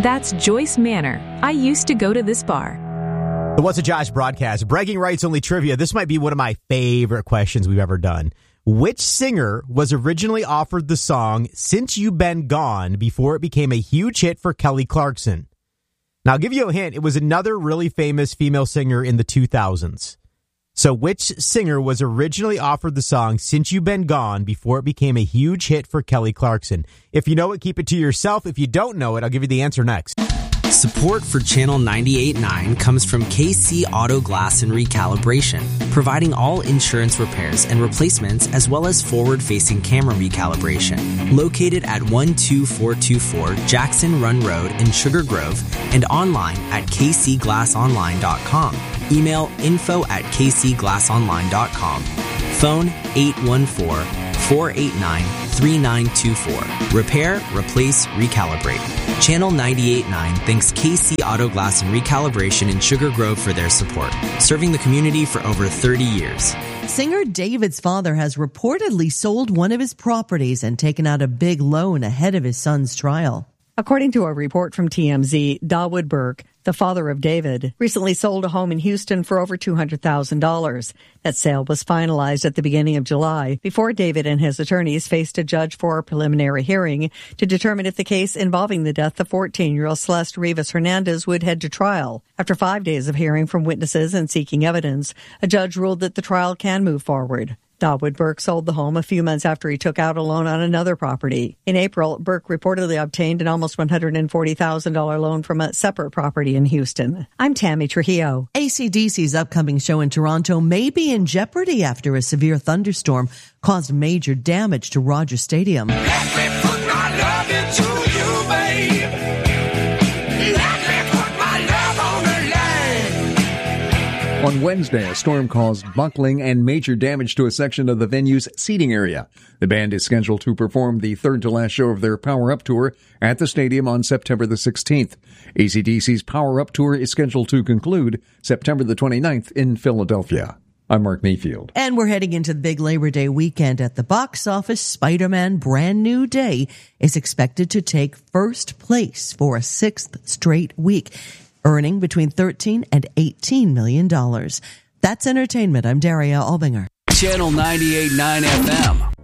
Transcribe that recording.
That's Joyce Manor. I used to go to this bar. The What's a Josh broadcast. Bragging rights only trivia. This might be one of my favorite questions we've ever done. Which singer was originally offered the song Since You've Been Gone before it became a huge hit for Kelly Clarkson? Now, I'll give you a hint. It was another really famous female singer in the 2000s. So which singer was originally offered the song Since You've Been Gone before it became a huge hit for Kelly Clarkson? If you know it, keep it to yourself. If you don't know it, I'll give you the answer next. Support for Channel 98.9 comes from KC Auto Glass and Recalibration, providing all insurance repairs and replacements as well as forward-facing camera recalibration. Located at 12424 Jackson Run Road in Sugar Grove and online at kcglassonline.com. Email info@kcglassonline.com. Phone 814-489-3924. Repair, replace, recalibrate. Channel 98.9 thanks KC Auto Glass and Recalibration in Sugar Grove for their support, serving the community for over 30 years. Singer David's father has reportedly sold one of his properties and taken out a big loan ahead of his son's trial. According to a report from TMZ, Dawood Burke, the father of David, recently sold a home in Houston for over $200,000. That sale was finalized at the beginning of July before David and his attorneys faced a judge for a preliminary hearing to determine if the case involving the death of 14-year-old Celeste Rivas Hernandez would head to trial. After 5 days of hearing from witnesses and seeking evidence, a judge ruled that the trial can move forward. Dawood Burke sold the home a few months after he took out a loan on another property. In April, Burke reportedly obtained an almost $140,000 loan from a separate property in Houston. I'm Tammy Trujillo. AC/DC's upcoming show in Toronto may be in jeopardy after a severe thunderstorm caused major damage to Rogers Stadium. Let me put my love into you, babe. Let me put my love on the line. On Wednesday, a storm caused buckling and major damage to a section of the venue's seating area. The band is scheduled to perform the third-to-last show of their Power Up Tour at the stadium on September the 16th. AC/DC's Power Up Tour is scheduled to conclude September the 29th in Philadelphia. I'm Mark Mayfield. And we're heading into the big Labor Day weekend. At the box office, Spider-Man Brand New Day is expected to take first place for a sixth straight week, earning between $13 and $18 million. That's entertainment. I'm Daria Albinger. Channel 98.9 FM.